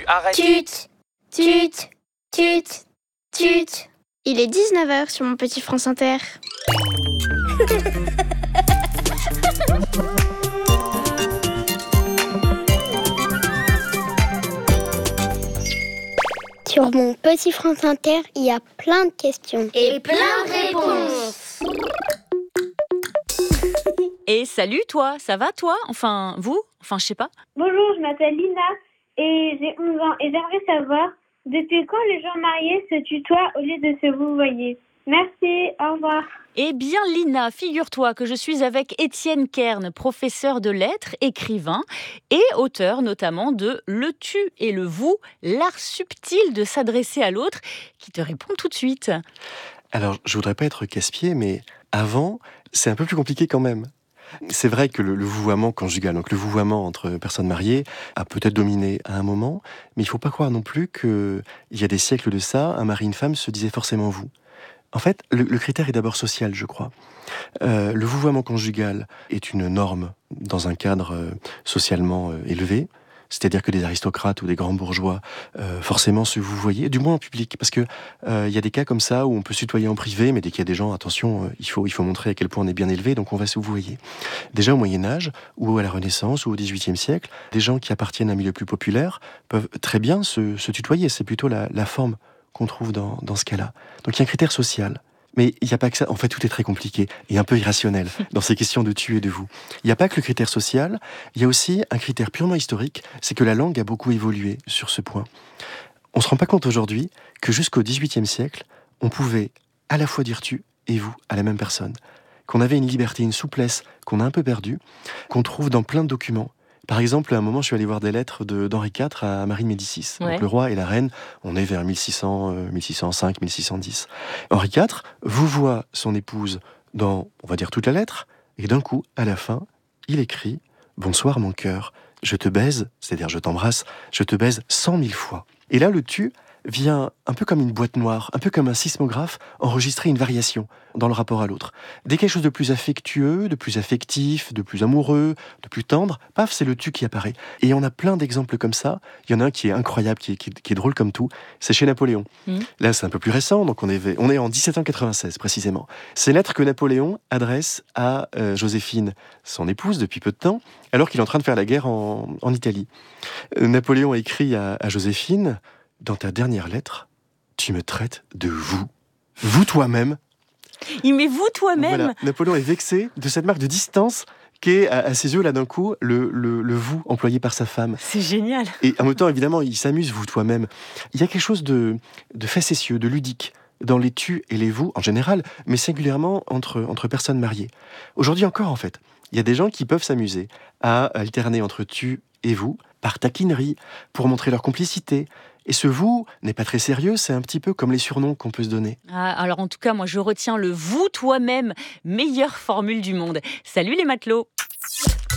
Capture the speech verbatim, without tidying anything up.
tu arrêtes. Tut, tut, tut, tut. Il est dix-neuf heures sur mon petit France Inter. Sur mon petit France Inter, il y a plein de questions. Et plein de réponses. Et salut toi, ça va toi? Enfin, vous? Enfin, je sais pas. Bonjour, je m'appelle Lina et j'ai onze ans et j'aimerais savoir depuis quand les gens mariés se tutoient au lieu de se vouvoyer. Merci, au revoir. Eh bien Lina, figure-toi que je suis avec Étienne Kern, professeur de lettres, écrivain et auteur notamment de Le tu et le vous, l'art subtil de s'adresser à l'autre, qui te répond tout de suite. Alors, je voudrais pas être casse-pied, mais avant, c'est un peu plus compliqué quand même. C'est vrai que le, le vouvoiement conjugal, donc le vouvoiement entre personnes mariées, a peut-être dominé à un moment, mais il ne faut pas croire non plus qu'il y a des siècles de ça, un mari et une femme se disaient forcément vous. En fait, le, le critère est d'abord social, je crois. Euh, le vouvoiement conjugal est une norme dans un cadre euh, socialement euh, élevé. C'est-à-dire que des aristocrates ou des grands bourgeois euh, forcément se vouvoyaient, du moins en public, parce que euh, y a des cas comme ça où on peut se tutoyer en privé, mais dès qu'il y a des gens, attention, euh, il faut il faut montrer à quel point on est bien élevé, donc on va se vouvoyer. Déjà au Moyen Âge ou à la Renaissance ou au dix-huitième siècle, des gens qui appartiennent à un milieu plus populaire peuvent très bien se, se tutoyer. C'est plutôt la, la forme qu'on trouve dans, dans ce cas-là. Donc il y a un critère social. Mais il n'y a pas que ça. En fait, tout est très compliqué et un peu irrationnel dans ces questions de tu et de vous. Il n'y a pas que le critère social, il y a aussi un critère purement historique, c'est que la langue a beaucoup évolué sur ce point. On ne se rend pas compte aujourd'hui que jusqu'au dix-huitième siècle, on pouvait à la fois dire tu et vous à la même personne. Qu'on avait une liberté, une souplesse qu'on a un peu perdue, qu'on trouve dans plein de documents. Par exemple, à un moment, je suis allé voir des lettres de, d'Henri quatre à Marie de Médicis. Ouais. Donc, le roi et la reine, on est vers mille six cents, euh, mille six cent cinq, mille six cent dix. Henri quatre vouvoie son épouse dans, on va dire, toute la lettre, et d'un coup, à la fin, il écrit « Bonsoir mon cœur, je te baise, c'est-à-dire je t'embrasse, je te baise cent mille fois ». Et là, le « tu » vient un peu comme une boîte noire, un peu comme un sismographe, enregistrer une variation dans le rapport à l'autre. Dès quelque chose de plus affectueux, de plus affectif, de plus amoureux, de plus tendre, paf, c'est le tu qui apparaît. Et on a plein d'exemples comme ça. Il y en a un qui est incroyable, qui est, qui est, qui est drôle comme tout, c'est chez Napoléon. Mmh. Là, c'est un peu plus récent, donc on est, on est en dix-sept cent quatre-vingt-seize précisément. C'est une lettre que Napoléon adresse à euh, Joséphine, son épouse, depuis peu de temps, alors qu'il est en train de faire la guerre en, en Italie. Euh, Napoléon écrit à, à Joséphine: dans ta dernière lettre, tu me traites de vous. Vous toi-même. Il met vous toi-même. Voilà. Napoléon est vexé de cette marque de distance qu'est, à, à ses yeux, là d'un coup, le, le, le vous employé par sa femme. C'est génial. Et en même temps, évidemment, il s'amuse, vous toi-même. Il y a quelque chose de, de facétieux, de ludique dans les tu et les vous en général, mais singulièrement entre, entre personnes mariées. Aujourd'hui encore, en fait, il y a des gens qui peuvent s'amuser à alterner entre tu et vous par taquinerie, pour montrer leur complicité. Et ce vous n'est pas très sérieux, c'est un petit peu comme les surnoms qu'on peut se donner. Ah, alors en tout cas, moi je retiens le vous toi-même, meilleure formule du monde. Salut les matelots.